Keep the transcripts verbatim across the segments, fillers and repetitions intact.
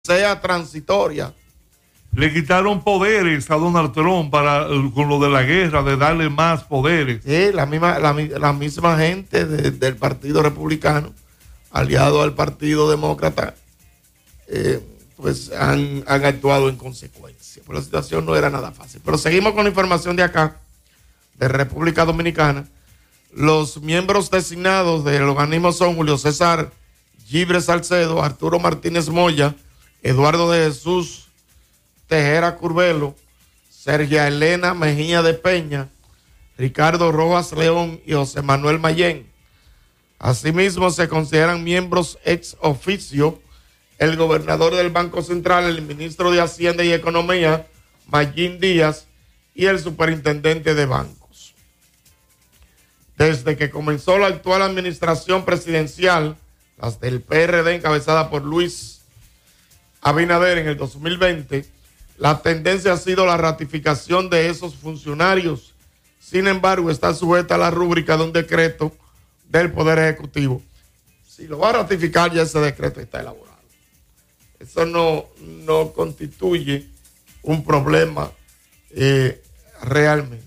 sea transitoria. Le quitaron poderes a Donald Trump para, con lo de la guerra, de darle más poderes. Sí, la misma, la, la misma gente de, del Partido Republicano, aliado al Partido Demócrata, eh, pues han, han actuado en consecuencia. Pues la situación no era nada fácil. Pero seguimos con la información de acá, de República Dominicana. Los miembros designados del organismo son Julio César Gibre Salcedo, Arturo Martínez Moya, Eduardo de Jesús Tejera Curvelo, Sergia Elena Mejía de Peña, Ricardo Rojas León y José Manuel Mayén. Asimismo, se consideran miembros ex oficio el gobernador del Banco Central, el ministro de Hacienda y Economía, Mayín Díaz, y el superintendente de bancos. Desde que comenzó la actual administración presidencial, las del P R D encabezada por Luis Abinader en el dos mil veinte, la tendencia ha sido la ratificación de esos funcionarios. Sin embargo, está sujeta a la rúbrica de un decreto del Poder Ejecutivo. Si lo va a ratificar, ya ese decreto está elaborado. Eso no, no constituye un problema eh, realmente.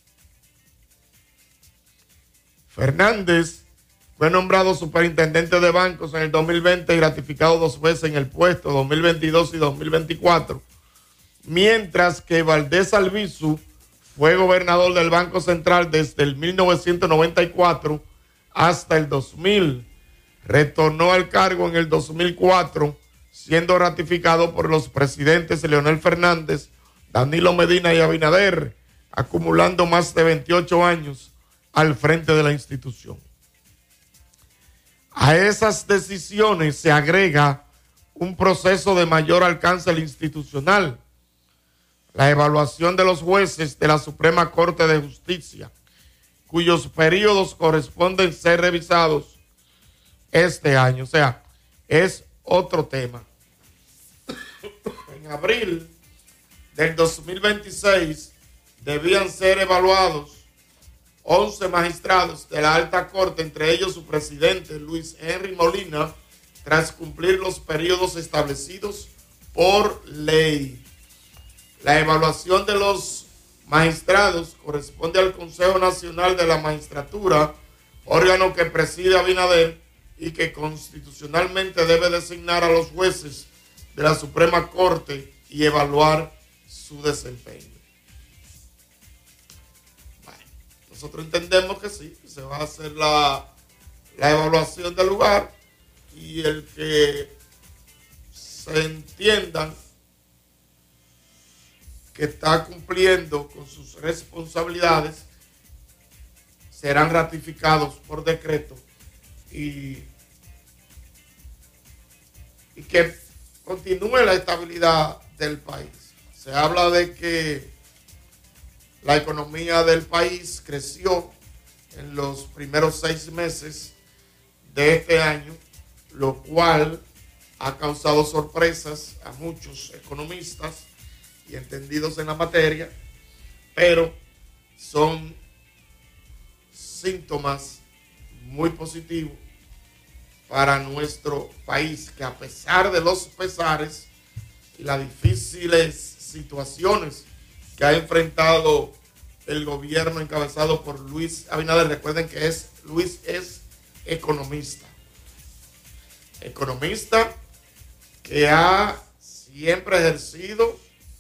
Fernández fue nombrado superintendente de bancos en el dos mil veinte y ratificado dos veces en el puesto, dos mil veintidós y dos mil veinticuatro. Mientras que Valdés Albizu fue gobernador del Banco Central desde el mil novecientos noventa y cuatro hasta el dos mil. Retornó al cargo en el dos mil cuatro, siendo ratificado por los presidentes Leonel Fernández, Danilo Medina y Abinader, acumulando más de veintiocho años al frente de la institución. A esas decisiones se agrega un proceso de mayor alcance institucional, la evaluación de los jueces de la Suprema Corte de Justicia, cuyos periodos corresponden ser revisados este año. O sea, es otro tema. En abril del dos mil veintiséis debían ser evaluados once magistrados de la Alta Corte, entre ellos su presidente Luis Henry Molina, tras cumplir los periodos establecidos por ley. La evaluación de los magistrados corresponde al Consejo Nacional de la Magistratura, órgano que preside Abinader y que constitucionalmente debe designar a los jueces de la Suprema Corte y evaluar su desempeño. Bueno, nosotros entendemos que sí, que se va a hacer la, la evaluación del lugar y el que se entiendan que está cumpliendo con sus responsabilidades serán ratificados por decreto y, y que continúe la estabilidad del país. Se habla de que la economía del país creció en los primeros seis meses de este año, lo cual ha causado sorpresas a muchos economistas y entendidos en la materia, pero son síntomas muy positivos para nuestro país, que a pesar de los pesares y las difíciles situaciones que ha enfrentado el gobierno encabezado por Luis Abinader, recuerden que es Luis es economista, economista que ha siempre ejercido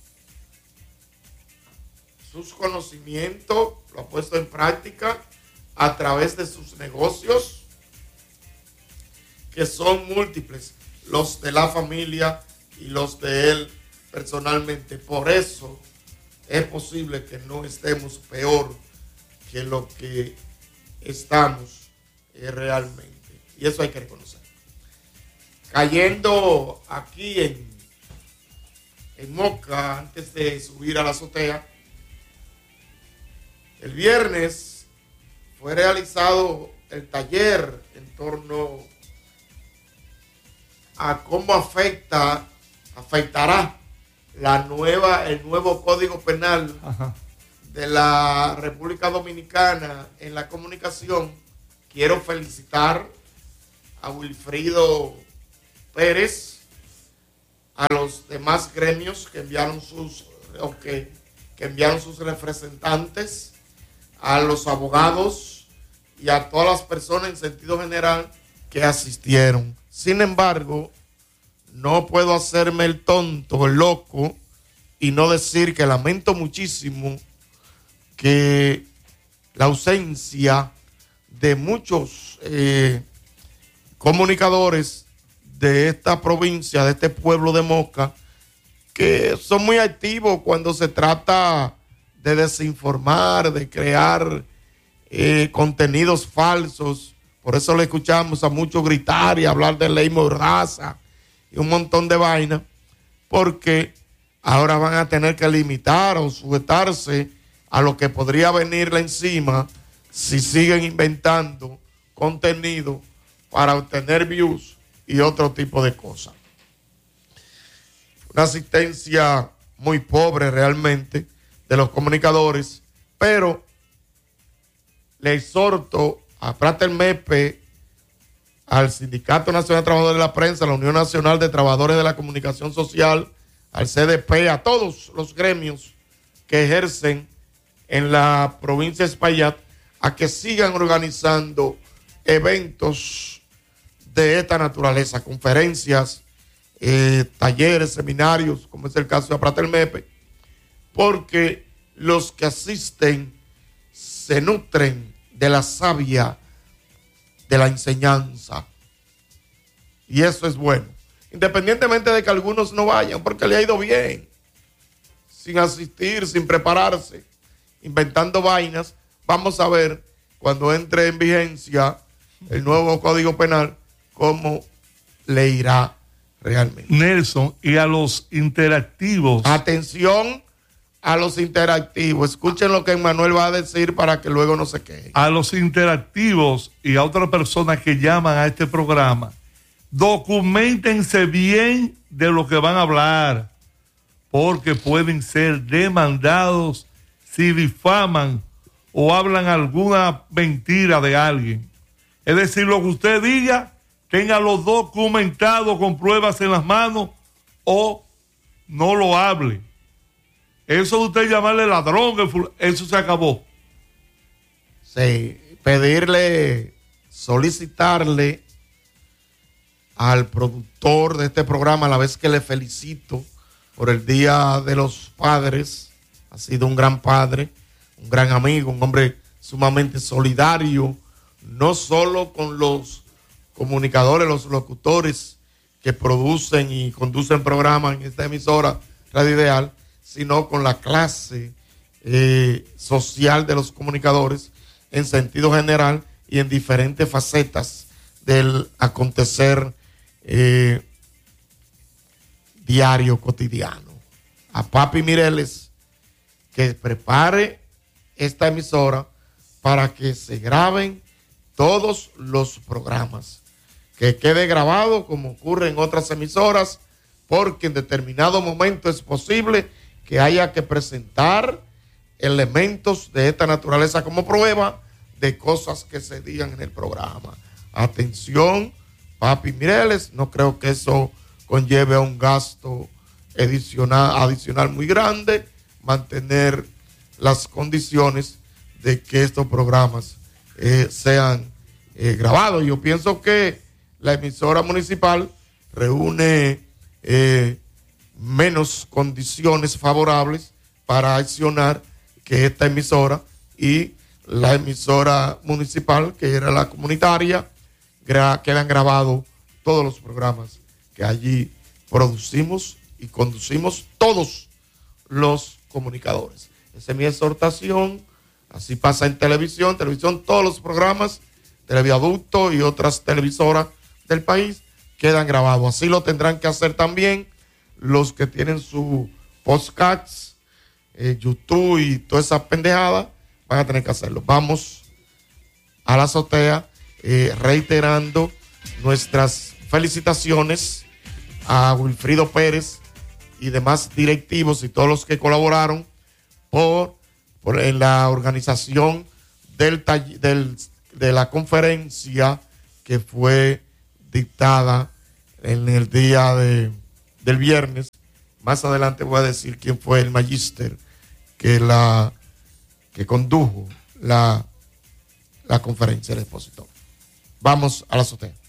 sus conocimientos, lo ha puesto en práctica a través de sus negocios, que son múltiples, los de la familia y los de él personalmente. Por eso es posible que no estemos peor que lo que estamos eh, realmente. Y eso hay que reconocer. Cayendo aquí en, en Moca, antes de subir a la azotea, el viernes fue realizado el taller en torno a cómo afecta, afectará la nueva, el nuevo Código Penal Ajá. de la República Dominicana en la comunicación. Quiero felicitar a Wilfrido Pérez, a los demás gremios que enviaron sus, o que, que enviaron sus representantes, a los abogados y a todas las personas en sentido general que asistieron. Sin embargo, no puedo hacerme el tonto, el loco, y no decir que lamento muchísimo que la ausencia de muchos eh, comunicadores de esta provincia, de este pueblo de Moca, que son muy activos cuando se trata de desinformar, de crear eh, contenidos falsos. Por eso le escuchamos a muchos gritar y hablar de ley mordaza y un montón de vainas, porque ahora van a tener que limitar o sujetarse a lo que podría venirle encima si siguen inventando contenido para obtener views y otro tipo de cosas. Una asistencia muy pobre realmente de los comunicadores, pero le exhorto a Frater Mepe, al Sindicato Nacional de Trabajadores de la Prensa, a la Unión Nacional de Trabajadores de la Comunicación Social, al C D P, a todos los gremios que ejercen en la provincia de Espaillat, a que sigan organizando eventos de esta naturaleza, conferencias, eh, talleres, seminarios, como es el caso de Frater Mepe, porque los que asisten se nutren de la savia de la enseñanza, y eso es bueno, independientemente de que algunos no vayan porque le ha ido bien, sin asistir, sin prepararse, inventando vainas. Vamos a ver cuando entre en vigencia el nuevo Código Penal cómo le irá realmente. Nelson, y a los interactivos. Atención a los interactivos. Escuchen lo que Emmanuel va a decir para que luego no se quejen. A los interactivos y a otras personas que llaman a este programa, documentense bien de lo que van a hablar, porque pueden ser demandados si difaman o hablan alguna mentira de alguien. Es decir, lo que usted diga, téngalo documentado con pruebas en las manos o no lo hable. Eso de usted llamarle ladrón, eso se acabó. Sí, pedirle, solicitarle al productor de este programa, a la vez que le felicito por el Día de los Padres, ha sido un gran padre, un gran amigo, un hombre sumamente solidario, no solo con los comunicadores, los locutores que producen y conducen programas en esta emisora Radio Ideal, sino con la clase eh, social de los comunicadores en sentido general y en diferentes facetas del acontecer eh, diario, cotidiano. A Papi Mireles, que prepare esta emisora para que se graben todos los programas, que quede grabado como ocurre en otras emisoras, porque en determinado momento es posible que haya que presentar elementos de esta naturaleza como prueba de cosas que se digan en el programa. Atención, Papi Mireles, no creo que eso conlleve a un gasto adicional, adicional muy grande, mantener las condiciones de que estos programas eh, sean eh, grabados. Yo pienso que la emisora municipal reúne eh, menos condiciones favorables para accionar que esta emisora y la emisora municipal, que era la comunitaria, gra- quedan grabados todos los programas que allí producimos y conducimos todos los comunicadores. Esa es mi exhortación. Así pasa en televisión, televisión, todos los programas, Televiaducto y otras televisoras del país quedan grabados. Así lo tendrán que hacer también los que tienen su podcasts, eh, YouTube y toda esa pendejada, van a tener que hacerlo. Vamos a la azotea eh, reiterando nuestras felicitaciones a Wilfrido Pérez y demás directivos y todos los que colaboraron por, por en la organización del, del, de la conferencia que fue dictada en el día de del viernes. Más adelante voy a decir quién fue el magíster que, la, que condujo la, la conferencia del expositor. Vamos a la azotea.